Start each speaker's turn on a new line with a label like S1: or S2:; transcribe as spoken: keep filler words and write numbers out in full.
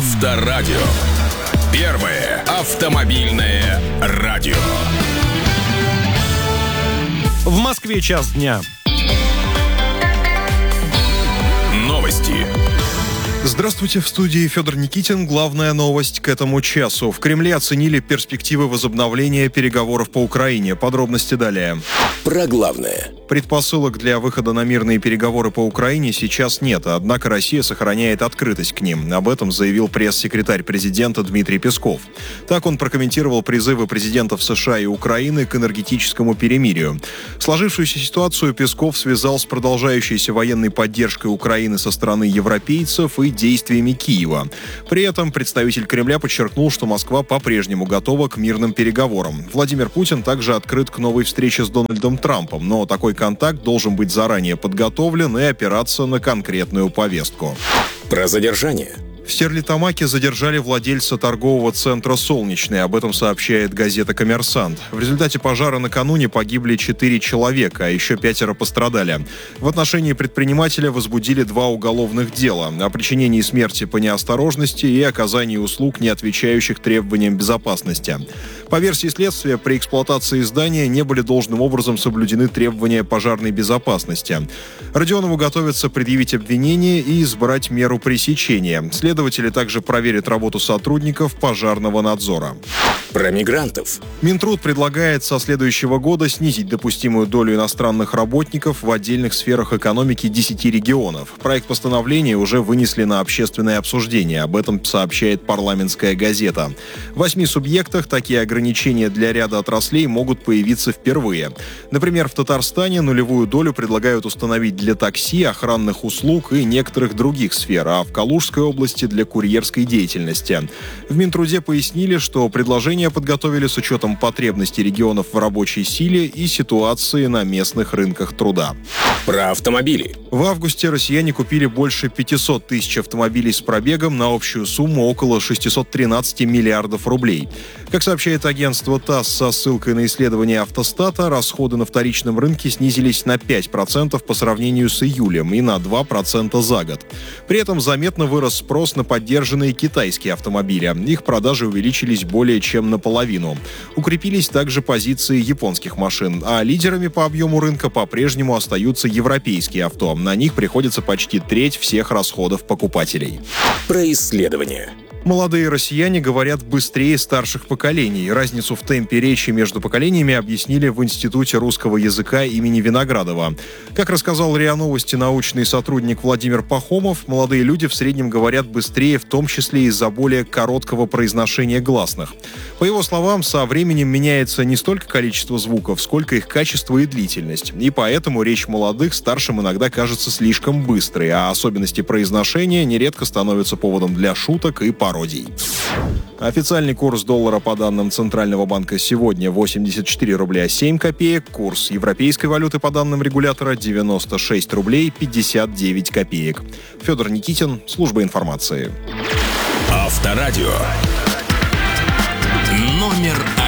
S1: Авторадио. Первое автомобильное радио.
S2: В Москве час дня.
S1: Новости.
S3: Здравствуйте, в студии Федор Никитин. Главная новость к этому часу. В Кремле оценили перспективы возобновления переговоров по Украине. Подробности далее.
S1: Про главное.
S3: Предпосылок для выхода на мирные переговоры по Украине сейчас нет, однако Россия сохраняет открытость к ним. Об этом заявил пресс-секретарь президента Дмитрий Песков. Так он прокомментировал призывы президентов США и Украины к энергетическому перемирию. Сложившуюся ситуацию Песков связал с продолжающейся военной поддержкой Украины со стороны европейцев и действиями Киева. При этом представитель Кремля подчеркнул, что Москва по-прежнему готова к мирным переговорам. Владимир Путин также открыт к новой встрече с Дональдом Трампом, но такой контакт должен быть заранее подготовлен и опираться на конкретную повестку.
S1: Про задержание.
S3: В Стерлитамаке задержали владельца торгового центра «Солнечный». Об этом сообщает газета «Коммерсант». В результате пожара накануне погибли четыре человека, а еще пятеро пострадали. В отношении предпринимателя возбудили два уголовных дела о причинении смерти по неосторожности и оказании услуг, не отвечающих требованиям безопасности. По версии следствия, при эксплуатации здания не были должным образом соблюдены требования пожарной безопасности. Родионову готовится предъявить обвинение и избрать меру пресечения. Следователи также проверят работу сотрудников пожарного надзора.
S1: Про мигрантов.
S3: Минтруд предлагает со следующего года снизить допустимую долю иностранных работников в отдельных сферах экономики десяти регионов. Проект постановления уже вынесли на общественное обсуждение. Об этом сообщает «Парламентская газета». В восьми субъектах такие ограничения для ряда отраслей могут появиться впервые. Например, в Татарстане нулевую долю предлагают установить для такси, охранных услуг и некоторых других сфер, а в Калужской области для курьерской деятельности. В Минтруде пояснили, что предложение подготовили с учетом потребностей регионов в рабочей силе и ситуации на местных рынках труда.
S1: Про автомобили.
S3: В августе россияне купили больше пятьсот тысяч автомобилей с пробегом на общую сумму около шестьсот тринадцать миллиардов рублей. Как сообщает агентство ТАСС со ссылкой на исследование Автостата, расходы на вторичном рынке снизились на пять процентов по сравнению с июлем и на два процента за год. При этом заметно вырос спрос на поддержанные китайские автомобили. Их продажи увеличились более чем наполовину. Укрепились также позиции японских машин, а лидерами по объему рынка по-прежнему остаются европейские авто. На них приходится почти треть всех расходов покупателей.
S1: Про исследования.
S3: Молодые россияне говорят быстрее старших поколений. Разницу в темпе речи между поколениями объяснили в Институте русского языка имени Виноградова. Как рассказал РИА Новости научный сотрудник Владимир Пахомов, молодые люди в среднем говорят быстрее, в том числе из-за более короткого произношения гласных. По его словам, со временем меняется не столько количество звуков, сколько их качество и длительность. И поэтому речь молодых старшим иногда кажется слишком быстрой, а особенности произношения нередко становятся поводом для шуток и пародий. Официальный курс доллара по данным Центрального банка сегодня восемьдесят четыре рубля семь копеек. Курс европейской валюты по данным регулятора девяносто шесть рублей пятьдесят девять копеек. Федор Никитин, служба информации.
S1: Авторадио. Номер